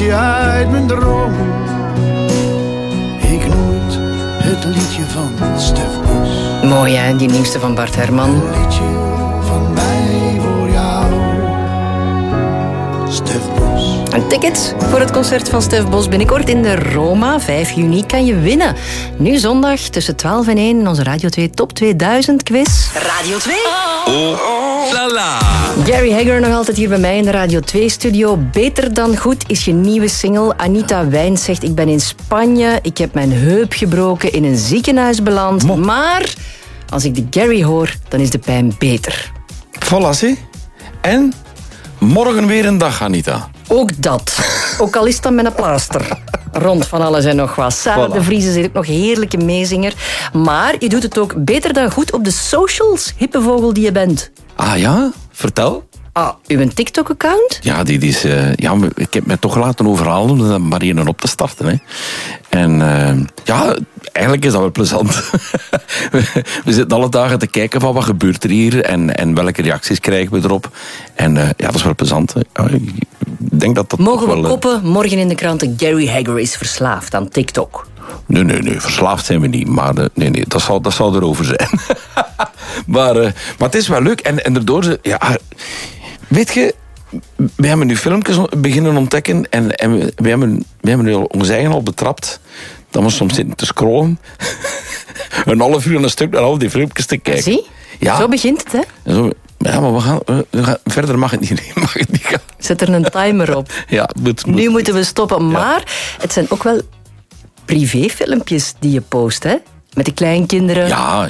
liedje uit mijn dromen. Ik noem het liedje van Stef Bos. Mooi hè, die nieuwste van Bart Herman. Een liedje van mij voor jou. Stef Bos. En tickets voor het concert van Stef Bos binnenkort in de Roma. 5 juni kan je winnen. Nu zondag tussen 12 en 1 in onze Radio 2 Top 2000 quiz. Radio 2. Oh, la la. Gary Hagger nog altijd hier bij mij in de Radio 2-studio. Beter dan goed is je nieuwe single. Anita Wijns zegt, ik ben in Spanje. Ik heb mijn heup gebroken, in een ziekenhuis beland. Maar als ik de Gary hoor, dan is de pijn beter. Voilà, zie. En morgen weer een dag, Anita. Ook dat. Ook al is het dan met een plaaster. Rond van alles en nog wat. Sarah de Vries is ook nog heerlijke meezinger. Maar je doet het ook beter dan goed op de socials, hippe vogel die je bent. Ah ja? Vertel. Uw TikTok-account? Ja, die is... ik heb me toch laten overhalen om er maar hier op te starten. Hè. En ja, eigenlijk is dat wel plezant. We zitten alle dagen te kijken van wat gebeurt er hier en welke reacties krijgen we erop. En ja, dat is wel plezant. Ik denk dat mogen toch we wel, koppen morgen in de kranten? Gary Hagger is verslaafd aan TikTok. Nee, verslaafd zijn we niet. Maar nee, dat zal erover zijn. maar het is wel leuk. En daardoor... Ja, weet je, we hebben nu filmpjes beginnen ontdekken en we hebben nu ons eigen al betrapt dat we soms zitten te scrollen. Een half uur en een stuk naar al die filmpjes te kijken. Zie? Ja. Zo begint het, hè? Zo, ja, maar we gaan verder mag het niet gaan. Zet er een timer op. Ja, nu moeten we stoppen. Maar het zijn ook wel privéfilmpjes die je post, hè? Met de kleinkinderen.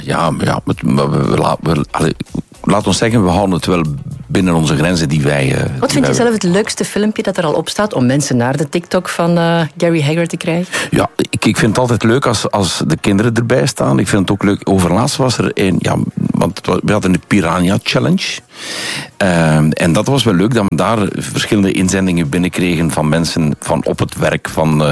Laat ons zeggen, we houden het wel binnen onze grenzen die wij... Wat vind je zelf het leukste filmpje dat er al op staat om mensen naar de TikTok van Gary Hagger te krijgen? Ja, ik vind het altijd leuk als de kinderen erbij staan. Ik vind het ook leuk. Overlaatst was er een... Ja, want we hadden de Piranha Challenge. En dat was wel leuk dat we daar verschillende inzendingen binnenkregen van mensen van op het werk,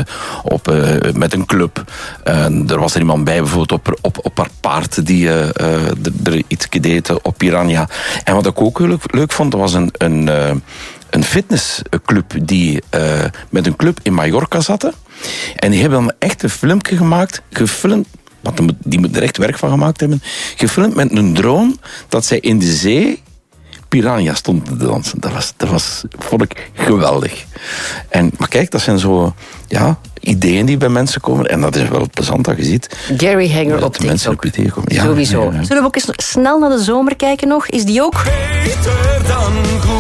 met een club. Er was er iemand bij, bijvoorbeeld op haar paard, die er iets deed op Piranha. En wat ik ook leuk vond, was een fitnessclub die met een club in Mallorca zat. En die hebben dan echt een filmpje gemaakt, gefilmd. Want die moeten er echt werk van gemaakt hebben. Gefilmd met een drone dat zij in de zee Piranha stond te dansen. Dat vond ik geweldig. Maar kijk, dat zijn zo ideeën die bij mensen komen. En dat is wel plezant dat je ziet. Gary Hagger op TikTok. Ja, sowieso. Ja. Zullen we ook eens snel naar de zomer kijken nog? Is die ook? Beter dan goed.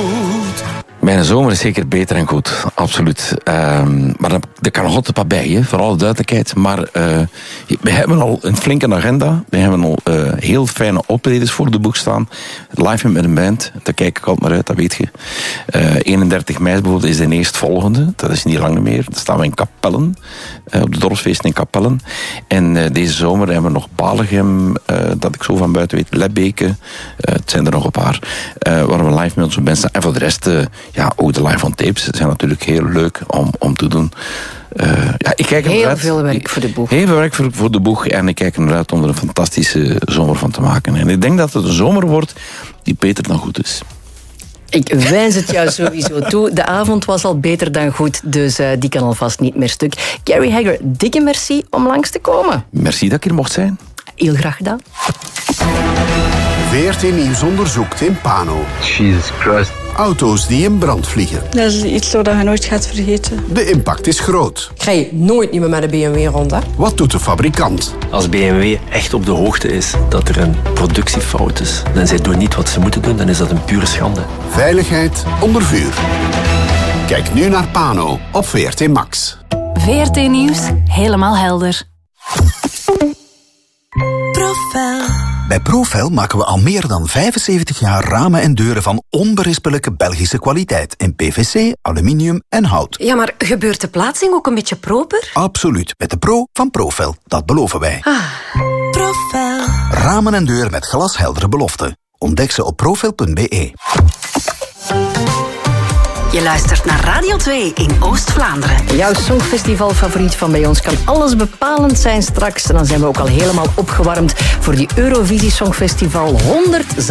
Mijn zomer is zeker beter en goed, absoluut. Maar er kan nog altijd wat bij, hè, voor alle duidelijkheid. Maar we hebben al een flinke agenda. We hebben al heel fijne optredens voor de boeg staan. Live met een band, daar kijk ik altijd naar uit, dat weet je. 31 mei bijvoorbeeld is de eerstvolgende. Dat is niet lang meer. Dan staan we in Kapellen, op de dorpsfeesten in Kapellen. En deze zomer hebben we nog Balegem, dat ik zo van buiten weet, Lebbeke. Het zijn er nog een paar. Waar we live met onze band staan. En voor de rest... ook de live on tapes zijn natuurlijk heel leuk om te doen. Ik kijk heel veel werk voor de boeg. Heel veel werk voor de boeg. En ik kijk eruit om er een fantastische zomer van te maken. En ik denk dat het een zomer wordt die beter dan goed is. Ik wens het jou sowieso toe. De avond was al beter dan goed, dus die kan alvast niet meer stuk. Gary Hagger, dikke merci om langs te komen. Merci dat ik hier mocht zijn. Heel graag gedaan. VRT Nieuws onderzoekt in Pano. Jesus Christ. Auto's die in brand vliegen. Dat is iets dat je nooit gaat vergeten. De impact is groot. Ik ga nooit niet meer met de BMW rond, hè? Wat doet de fabrikant? Als BMW echt op de hoogte is dat er een productiefout is en zij doen niet wat ze moeten doen, dan is dat een pure schande. Veiligheid onder vuur. Kijk nu naar Pano op VRT Max. VRT Nieuws, helemaal helder. Profel. Bij Profel maken we al meer dan 75 jaar ramen en deuren van onberispelijke Belgische kwaliteit in PVC, aluminium en hout. Ja, maar gebeurt de plaatsing ook een beetje proper? Absoluut, met de Pro van Profel. Dat beloven wij. Profel. Ramen en deuren met glasheldere beloften. Ontdek ze op profel.be. Je luistert naar Radio 2 in Oost-Vlaanderen. Jouw songfestivalfavoriet van bij ons kan alles bepalend zijn straks. En dan zijn we ook al helemaal opgewarmd voor die Eurovisie Songfestival 100